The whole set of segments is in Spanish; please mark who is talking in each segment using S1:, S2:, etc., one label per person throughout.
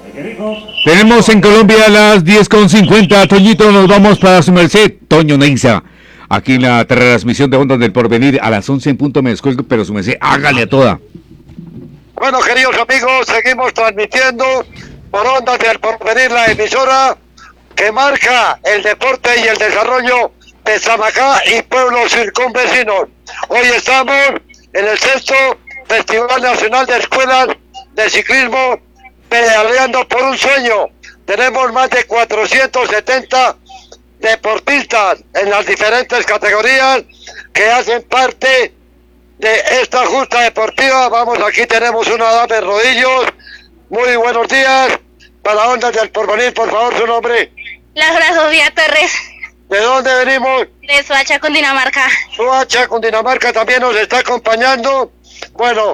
S1: Tenemos en Colombia las 10:50. Toñito, nos vamos para su merced, Toño Neiza. Aquí en la transmisión de Ondas del Porvenir a las 11 en punto me descuelgo, pero su merced, hágale a toda.
S2: Bueno, queridos amigos, seguimos transmitiendo por Ondas del Porvenir, la emisora que marca el deporte y el desarrollo de Samacá y pueblos circunvecinos. Hoy estamos en el 6º Festival Nacional de Escuelas de Ciclismo, pedaleando por un sueño. Tenemos más de 470 deportistas en las diferentes categorías que hacen parte de esta justa deportiva. Vamos, aquí tenemos una dama de rodillos. Muy buenos días. Para Ondas del Porvenir, por favor, su nombre.
S3: Laura Sofía Torres.
S2: ¿De dónde venimos?
S3: De Soacha, Cundinamarca.
S2: Soacha, Cundinamarca también nos está acompañando. Bueno,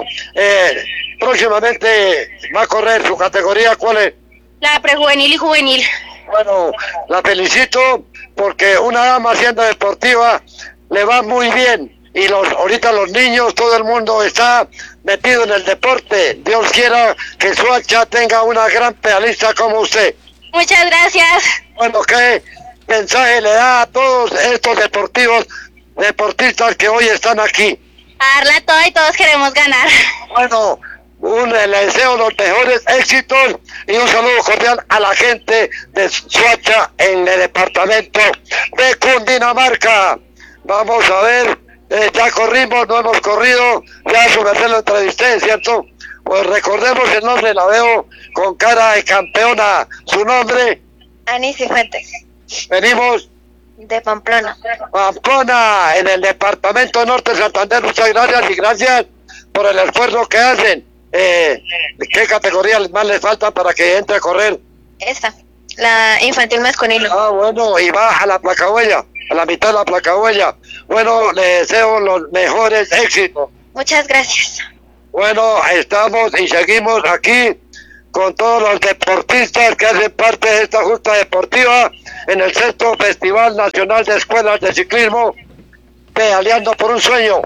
S2: próximamente va a correr su categoría. ¿Cuál es?
S3: La prejuvenil y juvenil.
S2: Bueno, la felicito porque una dama siendo deportiva le va muy bien. Y ahorita los niños, todo el mundo está metido en el deporte. Dios quiera que Soacha tenga una gran pedalista como usted.
S3: Muchas gracias.
S2: Bueno, ¿qué mensaje le da a todos estos deportistas que hoy están aquí?
S3: A darla toda y todos queremos ganar.
S2: Bueno, le deseo los mejores éxitos y un saludo cordial a la gente de Soacha en el departamento de Cundinamarca. Vamos a ver, ya corrimos, no hemos corrido, ya su merced lo entrevisté, ¿cierto? Pues recordemos el nombre, la veo con cara de campeona. ¿Su nombre?
S3: Anice Fuentes.
S2: Venimos
S3: de Pamplona.
S2: Pamplona, en el departamento norte de Santander. Muchas gracias y gracias por el esfuerzo que hacen. ¿Qué categoría más les falta para que entre a correr?
S3: Esta, la infantil masculino.
S2: Ah, bueno, y va a la placahuella, a la mitad de la placahuella. Bueno, le deseo los mejores éxitos.
S3: Muchas gracias.
S2: Bueno, estamos y seguimos aquí con todos los deportistas que hacen parte de esta justa deportiva en el 6º Festival Nacional de Escuelas de Ciclismo, pedaleando por un sueño.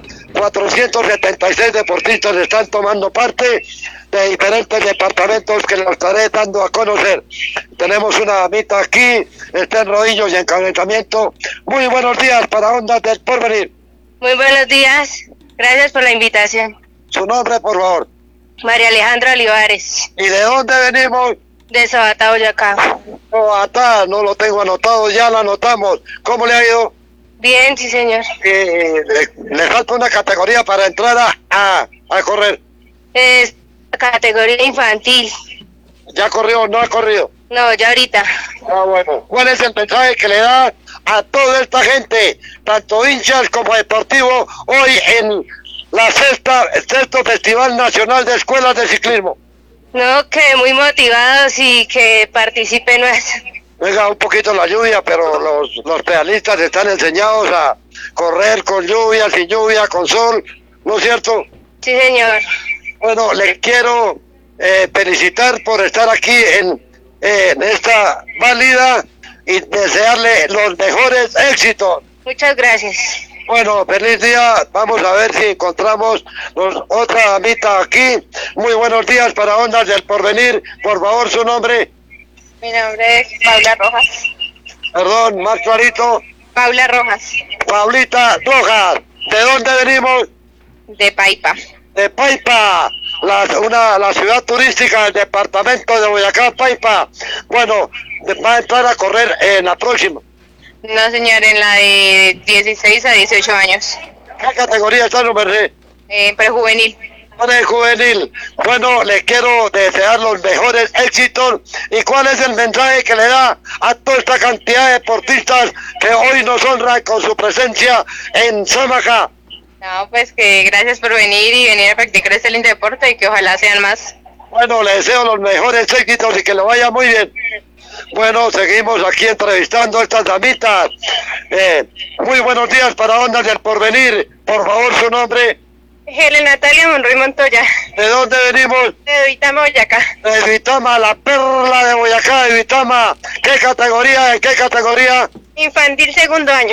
S2: 476 deportistas están tomando parte de diferentes departamentos que los estaré dando a conocer. Tenemos una damita aquí, está en rodillos y encabezamiento. Muy buenos días para Ondas del Porvenir.
S3: Muy buenos días, gracias por la invitación.
S2: Su nombre, por favor.
S3: María Alejandra Olivares.
S2: ¿Y de dónde venimos?
S3: De Sabata, Boyacá.
S2: Sabata, no lo tengo anotado, ya lo anotamos. ¿Cómo le ha ido?
S3: Bien, sí, señor.
S2: Le falta una categoría para entrar a correr.
S3: Es categoría infantil.
S2: ¿Ya corrió o no ha corrido?
S3: No, ya ahorita.
S2: Ah, bueno. ¿Cuál es el mensaje que le da a toda esta gente, tanto hinchas como deportivos, hoy en la 6º Festival Nacional de Escuelas de Ciclismo?
S3: No, que muy motivados y que participen más.
S2: Venga, un poquito la lluvia, pero los pedalistas están enseñados a correr con lluvia, sin lluvia, con sol, ¿no es cierto?
S3: Sí, señor.
S2: Bueno, le quiero felicitar por estar aquí en esta válida y desearle los mejores éxitos.
S3: Muchas gracias.
S2: Bueno, feliz día. Vamos a ver si encontramos otra damita aquí. Muy buenos días para Ondas del Porvenir. Por favor, su nombre.
S3: Mi nombre es Paula Rojas.
S2: Perdón, más clarito.
S3: Paula Rojas.
S2: Paulita Rojas. ¿De dónde venimos?
S3: De Paipa.
S2: De Paipa, la ciudad turística del departamento de Boyacá, Paipa. Bueno, va a entrar a correr en la próxima.
S3: No, señor, en la de 16 a 18 años.
S2: ¿Qué categoría está, número?
S3: Prejuvenil.
S2: Juvenil. Bueno, le quiero desear los mejores éxitos. ¿Y cuál es el mensaje que le da a toda esta cantidad de deportistas que hoy nos honran con su presencia en Samacá?
S3: No, pues que gracias por venir y venir a practicar este lindo deporte y que ojalá sean más.
S2: Bueno, le deseo los mejores éxitos y que le vaya muy bien. Bueno, seguimos aquí entrevistando a estas damitas. Muy buenos días para Ondas del Porvenir. Por favor, su nombre.
S3: Helen Natalia Monroy Montoya.
S2: ¿De dónde venimos?
S3: De Duitama, Boyacá.
S2: De Duitama, la perla de Boyacá, de Duitama. ¿Qué categoría? ¿En qué categoría?
S3: Infantil segundo año.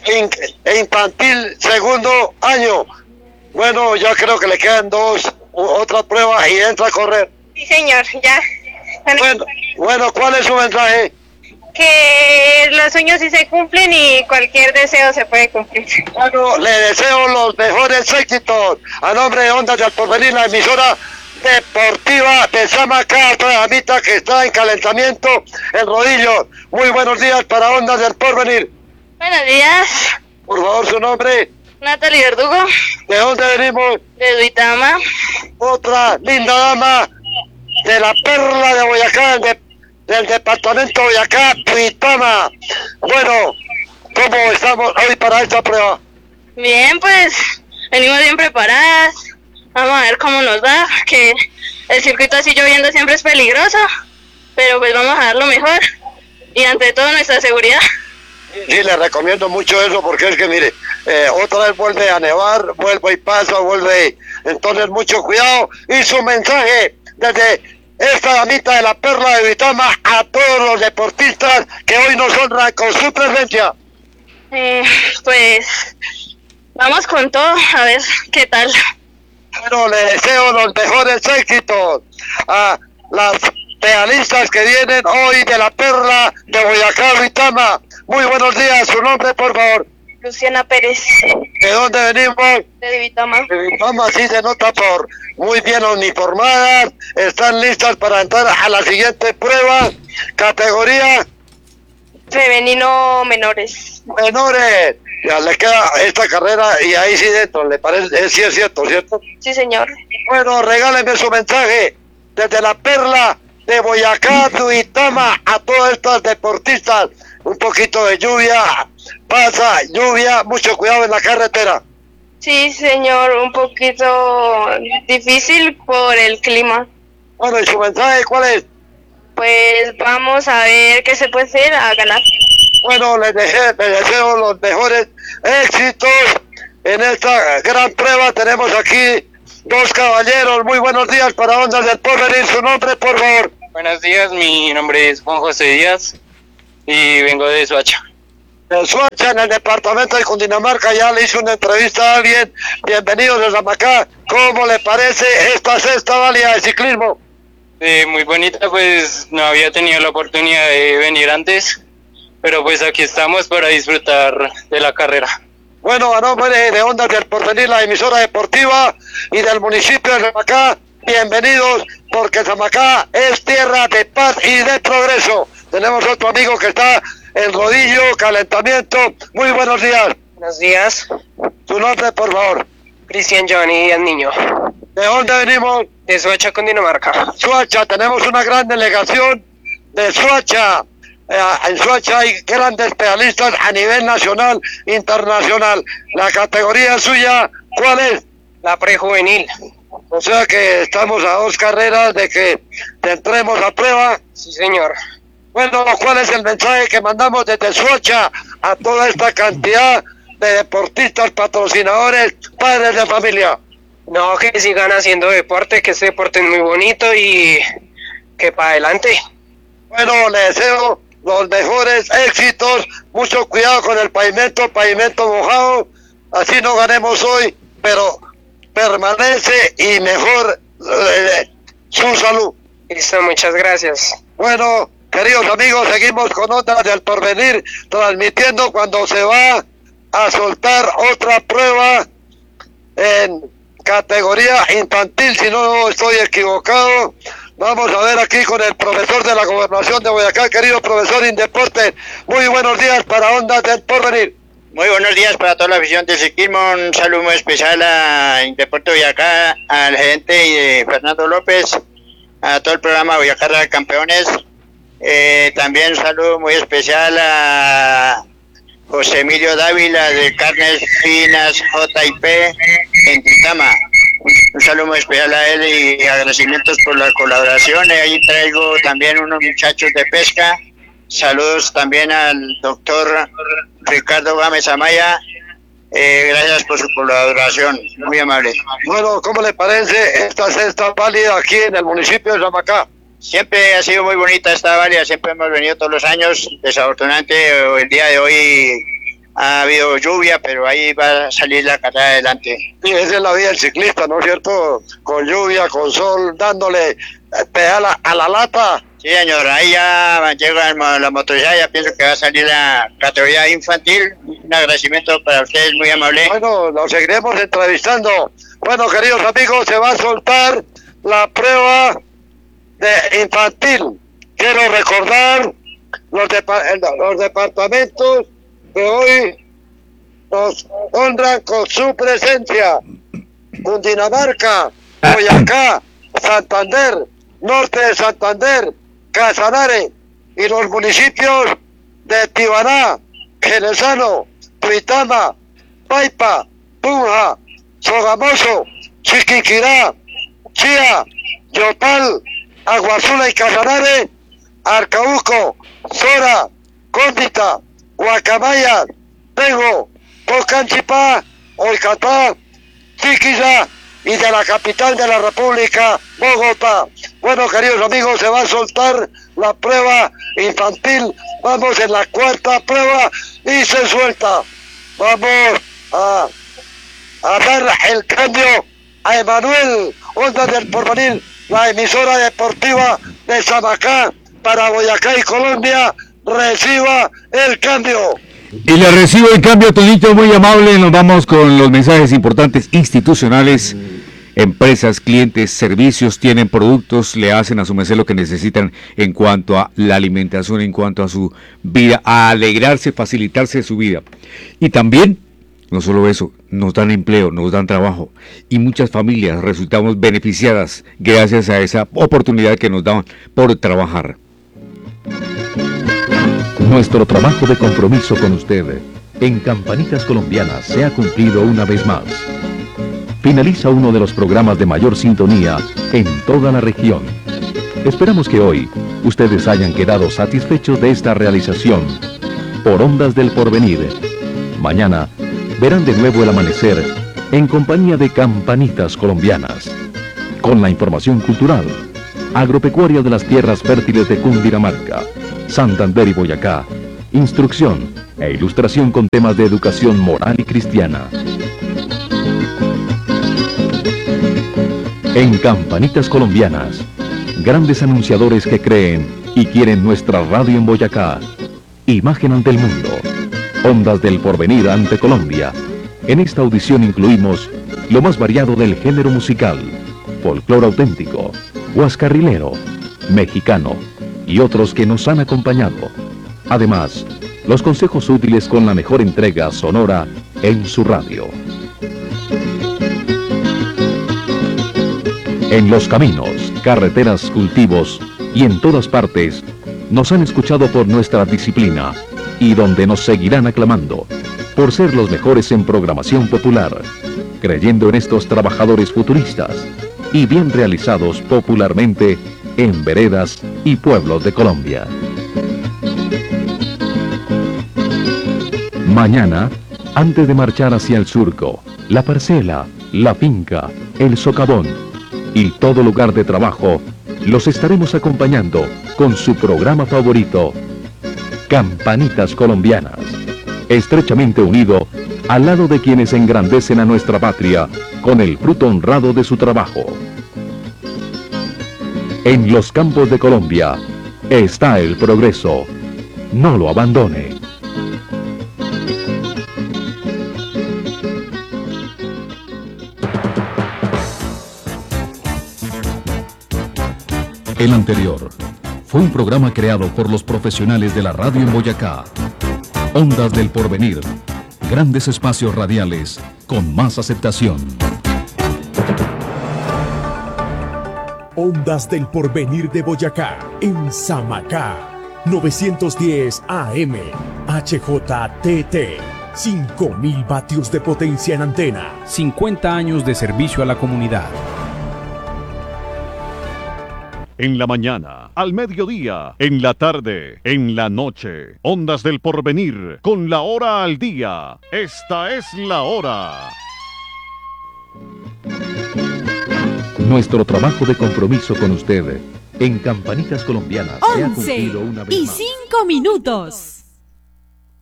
S2: Infantil segundo año. Bueno, yo creo que le quedan otra prueba y entra a correr.
S3: Sí, señor, ya.
S2: Bueno, ¿cuál es su mensaje?
S3: Que los sueños sí se cumplen y cualquier deseo se puede cumplir.
S2: Bueno, le deseo los mejores éxitos a nombre de Ondas del Porvenir, la emisora deportiva de Samacá, toda la que está en calentamiento en rodillos. Muy buenos días para Ondas del Porvenir.
S3: Buenos días.
S2: Por favor, su nombre.
S3: Natalie Verdugo.
S2: ¿De dónde venimos?
S3: De Duitama.
S2: Otra linda dama de la perla de Boyacá, del departamento de Boyacá, Duitama. Bueno, ¿cómo estamos hoy para esta prueba?
S3: Bien, pues venimos bien preparadas. Vamos a ver cómo nos va, que el circuito así lloviendo siempre es peligroso, pero pues vamos a dar lo mejor y ante todo nuestra seguridad.
S2: Sí, le recomiendo mucho eso porque es que mire, otra vez vuelve a nevar, vuelve y pasa, vuelve, entonces mucho cuidado. Y su mensaje desde esta damita de la perla de Duitama a todos los deportistas que hoy nos honran con su presencia.
S3: Pues vamos con todo, a ver qué tal.
S2: Bueno, le deseo los mejores éxitos a las pedalistas que vienen hoy de la perla de Boyacá, Duitama. Muy buenos días, su nombre por favor.
S3: Luciana Pérez.
S2: ¿De dónde venimos?
S3: De Duitama.
S2: De Duitama, sí se nota por muy bien uniformadas, están listas para entrar a la siguiente prueba, categoría
S3: femenino menores.
S2: Menores. Ya le queda esta carrera y ahí sí dentro, ¿le parece? Sí es cierto, ¿cierto?
S3: Sí, señor.
S2: Bueno, regáleme su mensaje desde la perla de Boyacá, Duitama, a todas estas deportistas. Un poquito de lluvia, pasa lluvia, mucho cuidado en la carretera.
S3: Sí, señor, un poquito difícil por el clima.
S2: Bueno, ¿y su mensaje cuál es?
S3: Pues vamos a ver qué se puede hacer a ganar.
S2: Bueno, les deseo los mejores éxitos en esta gran prueba. Tenemos aquí dos caballeros. Muy buenos días para Ondas del Porvenir. Su nombre, por favor.
S4: Buenos días, mi nombre es Juan José Díaz y vengo de Soacha.
S2: De Soacha, en el departamento de Cundinamarca, ya le hice una entrevista a alguien. Bienvenidos desde Samacá. ¿Cómo le parece esta sexta válida de ciclismo?
S4: Muy bonita, pues no había tenido la oportunidad de venir antes, pero pues aquí estamos para disfrutar de la carrera.
S2: Bueno, a nombre de Ondas del Porvenir, la emisora deportiva y del municipio de Samacá, bienvenidos, porque Samacá es tierra de paz y de progreso. Tenemos otro amigo que está en rodillo, calentamiento. Muy buenos días.
S5: Buenos días.
S2: Su nombre, por favor.
S5: Cristian Giovanni Díaz Niño.
S2: ¿De dónde venimos?
S5: De Soacha, Cundinamarca.
S2: Soacha, tenemos una gran delegación de Soacha. En Soacha hay grandes pedalistas a nivel nacional, internacional. La categoría suya, ¿cuál es?
S5: La prejuvenil.
S2: O sea que estamos a 2 carreras de que entremos a prueba.
S5: Sí, señor.
S2: Bueno, ¿cuál es el mensaje que mandamos desde Soacha a toda esta cantidad de deportistas, patrocinadores, padres de familia?
S5: No, que sigan haciendo deporte, que este deporte es muy bonito y que para adelante.
S2: Bueno, le deseo los mejores éxitos, mucho cuidado con el pavimento mojado, así no ganemos hoy, pero permanece y mejor su salud.
S5: Listo, muchas gracias.
S2: Bueno, queridos amigos, seguimos con Ondas del Porvenir, transmitiendo cuando se va a soltar otra prueba en categoría infantil, si no estoy equivocado. Vamos a ver aquí con el profesor de la Gobernación de Boyacá, querido profesor Indeporte. Muy buenos días para Ondas del Porvenir.
S6: Muy buenos días para toda la afición del ciclismo. Un saludo muy especial a Indeporte Boyacá, al gerente y Fernando López, a todo el programa Boyacá de Campeones. También un saludo muy especial a José Emilio Dávila de Carnes Finas JIP en Duitama. Un saludo muy especial a él y agradecimientos por la colaboración. Ahí traigo también unos muchachos de pesca. Saludos también al doctor Ricardo Gámez Amaya. Gracias por su colaboración, muy amable.
S2: Bueno, ¿cómo le parece esta sexta válida aquí en el municipio de Samacá?
S6: Siempre ha sido muy bonita esta válida, siempre hemos venido todos los años. Desafortunadamente el día de hoy ha habido lluvia, pero ahí va a salir la carrera adelante.
S2: Sí, esa es la vida del ciclista, ¿no es cierto? Con lluvia, con sol, dándole pedal a la lata
S6: Sí, señor, ahí ya llega la motorizada, ya pienso que va a salir la categoría infantil. Un agradecimiento para ustedes, muy amable.
S2: Bueno, nos seguiremos entrevistando. Bueno, queridos amigos, se va a soltar la prueba de infantil. Quiero recordar los departamentos que hoy nos honran con su presencia: Cundinamarca, Boyacá, Santander, Norte de Santander, Casanare y los municipios de Tibaná, Genesano, Tuitama, Paipa, Tunja, Sogamoso, Chiquiquirá, Chía, Yopal, Aguazula y Casanare, Arcauco, Sora, Cóndita, Guacamaya, Tego, Pocanchipá, Olcatá, Chiquilla y de la capital de la República, Bogotá. Bueno, queridos amigos, se va a soltar la prueba infantil. Vamos en la cuarta prueba y se suelta. Vamos a dar el cambio a Emanuel, Ondas del Porvenir, la emisora deportiva de Samacá para Boyacá y Colombia. Reciba el cambio.
S1: Y le recibo el cambio, Toñito, muy amable. Nos vamos con los mensajes importantes institucionales. Empresas, clientes, servicios, tienen productos, le hacen a su merced lo que necesitan en cuanto a la alimentación, en cuanto a su vida, a alegrarse, facilitarse su vida. Y también, no solo eso, nos dan empleo, nos dan trabajo. Y muchas familias resultamos beneficiadas gracias a esa oportunidad que nos dan por trabajar.
S7: Nuestro trabajo de compromiso con usted en Campanitas Colombianas se ha cumplido una vez más. Finaliza uno de los programas de mayor sintonía en toda la región. Esperamos que hoy ustedes hayan quedado satisfechos de esta realización por Ondas del Porvenir. Mañana verán de nuevo el amanecer en compañía de Campanitas Colombianas, con la información cultural, agropecuaria de las tierras fértiles de Cundinamarca, Santander y Boyacá, instrucción e ilustración con temas de educación moral y cristiana. En Campanitas Colombianas, grandes anunciadores que creen y quieren nuestra radio en Boyacá. Imagen ante el mundo, Ondas del Porvenir ante Colombia. En esta audición incluimos lo más variado del género musical, folclore auténtico, huascarrilero, mexicano y otros que nos han acompañado. Además, los consejos útiles con la mejor entrega sonora en su radio. En los caminos, carreteras, cultivos y en todas partes nos han escuchado por nuestra disciplina y donde nos seguirán aclamando por ser los mejores en programación popular, creyendo en estos trabajadores futuristas y bien realizados popularmente en veredas y pueblos de Colombia. Mañana, antes de marchar hacia el surco, la parcela, la finca, el socavón y todo lugar de trabajo, los estaremos acompañando con su programa favorito, Campanitas Colombianas, estrechamente unido al lado de quienes engrandecen a nuestra patria con el fruto honrado de su trabajo. En los campos de Colombia está el progreso. No lo abandone. El anterior fue un programa creado por los profesionales de la radio en Boyacá. Ondas del Porvenir, grandes espacios radiales con más aceptación.
S8: Ondas del Porvenir de Boyacá, en Samacá, 910 AM, HJTT, 5.000 vatios de potencia en antena.
S9: 50 años de servicio a la comunidad.
S10: En la mañana, al mediodía, en la tarde, en la noche. Ondas del Porvenir, con la hora al día. Esta es la hora.
S7: Nuestro trabajo de compromiso con usted en Campanitas Colombianas se ha
S11: 11
S7: cumplido una vez
S11: y
S7: más.
S11: 5 minutos.